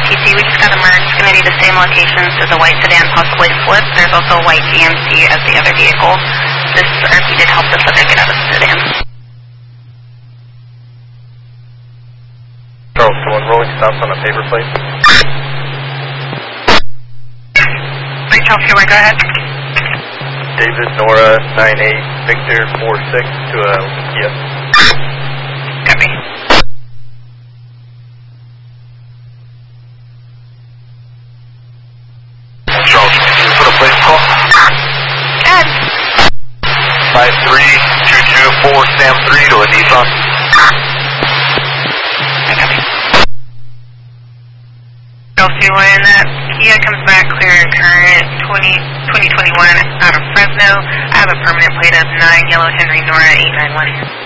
TC, we just got a merge. It's going to be the same locations as the white sedan, possibly flip. There's also a white GMC as the other vehicle. This RP did help this other get out of the sedan. Charles, someone rolling stops on a paper plate. 312, go ahead. David Nora 98 Victor 46 to a Kia. Copy. Charles, can you put a plate call? Ed. 53224 Sam 3 to a Nissan. Copy. Chelsea, when that Kia comes back clear and current 2021 out of Fresno, I have a permanent plate of 9 Yellow Henry Nora 891.